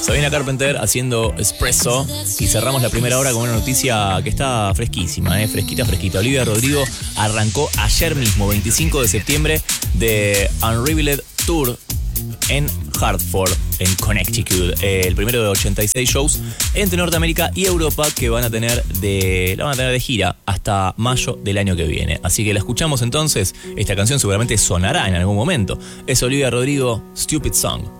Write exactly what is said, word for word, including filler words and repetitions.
Sabrina Carpenter haciendo Espresso. Y cerramos la primera hora con una noticia que está fresquísima, ¿eh? Fresquita, fresquita. Olivia Rodrigo arrancó ayer mismo, veinticinco de septiembre, de Unrevealed Tour en Hartford, en Connecticut. Eh, el primero de ochenta y seis shows entre Norteamérica y Europa que van a tener de, la van a tener de gira hasta mayo del año que viene. Así que la escuchamos entonces. Esta canción seguramente sonará en algún momento. Es Olivia Rodrigo, Stupid Song.